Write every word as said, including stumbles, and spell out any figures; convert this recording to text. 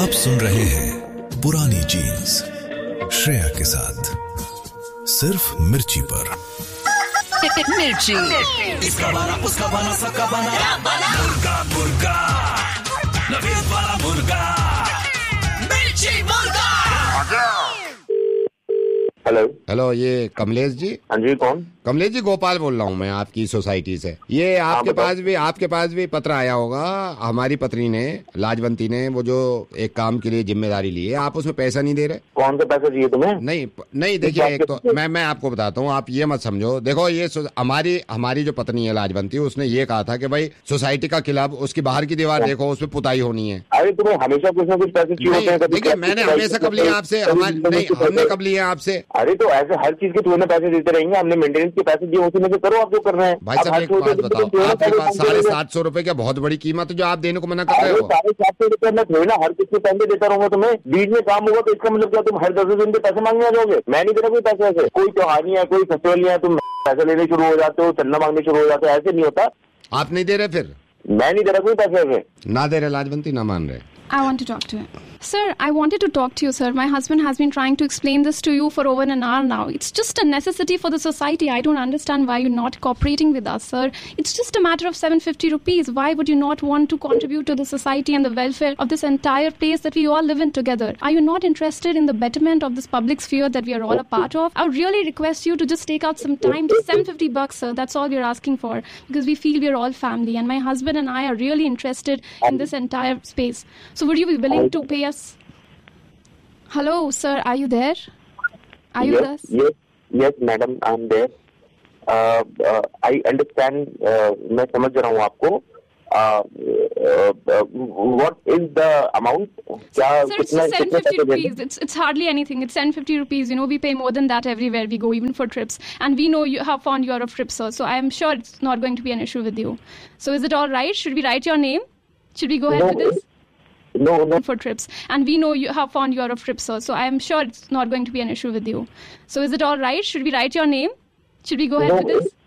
आप सुन रहे हैं पुरानी जीन्स श्रेया के साथ सिर्फ मिर्ची पर। मिर्ची, इसका बना उसका बना सबका बना मुर्गा मुर्गा नवीन वाला मुर्गा मिर्ची मुर्गा। हेलो हेलो, ये कमलेश जी? हाँ जी, कौन? कमलेश जी, गोपाल बोल रहा हूँ मैं आपकी सोसाइटी से। ये आपके पास भी आपके पास भी पत्र आया होगा। हमारी पत्नी ने, लाजवंती ने, वो जो एक काम के लिए जिम्मेदारी ली है, आप उसमें पैसा नहीं दे रहे। कौन सा पैसा चाहिए तुम्हें? नहीं नहीं, देखिए, एक तो मैं मैं आपको बताता हूँ, आप ये मत समझो। देखो, ये हमारी हमारी जो पत्नी है लाजवंती, उसने ये कहा था कि भाई सोसाइटी का क्लब, उसकी बाहर की दीवार देखो, उसमें पुताई होनी है। अरे तुम्हें हमेशा कुछ ना कुछ पैसे चाहिए। देखिए, मैंने हमेशा कब लिया आपसे? हमारे नहीं, हमने कब लिया आपसे? अरे तो ऐसे हर चीज के तुम्हें पैसे देते रहेंगे। हमने मेंटेनेंस के पैसे दिए, उसी में से करो आप जो कर रहे हैं। भाई साहब, एक बात बताओ, आपके पास साढ़े सात सौ रुपए क्या बहुत बड़ी कीमत है जो आप देने को मना कर रहे हो? साढ़े सात सौ रुपए मैं थोड़ी ना हर किसी पैसे देता रहूंगा तुम्हें। बीच में काम होगा तो इसका मतलब क्या तुम हर दस दिन पे पैसे मांगने आ जाओगे? मैं नहीं दे रहा कोई पैसे। ऐसे कोई त्योहार नहीं है, कोई फेस्टिवल नहीं है, तुम पैसे लेने शुरू हो जाते हो, चंदा मांगने शुरू हो जाते हो। ऐसे नहीं होता। आप नहीं दे रहे? फिर मैं नहीं दे रहा कोई पैसे। ऐसे ना दे रहे लाजवंती, ना मान रहे। I want to talk to him. Sir, I wanted to talk to you, sir. My husband has been trying to explain this to you for over an hour now. It's just a necessity for the society. I don't understand why you're not cooperating with us, sir. It's just a matter of seven hundred fifty rupees. Why would you not want to contribute to the society and the welfare of this entire place that we all live in together? Are you not interested in the betterment of this public sphere that we are all a part of? I would really request you to just take out some time. Just seven hundred fifty bucks, sir. That's all we're asking for. Because we feel we're all family. And my husband and I are really interested in this entire space. So would you be willing to pay us? Hello, sir. Are you there? Are you yes, with us? Yes, yes, madam. I'm there. Uh, uh, I understand. Uh, मैं समझ रहा हूँ आपको. Uh, uh, uh, what is the amount? क्या Sir, it's just seven hundred fifty rupees. It's it's hardly anything. It's seven hundred fifty rupees. You know, we pay more than that everywhere we go, even for trips. And we know you how fond you are of trips, sir. So I am sure it's not going to be an issue with you. So is it all right? Should we write your name? Should we go ahead No, with this? No, no. For trips, and we know you how fond you are of trips, sir. So I am sure it's not going to be an issue with you. So is it all right? Should we write your name? Should we go ahead No. with this?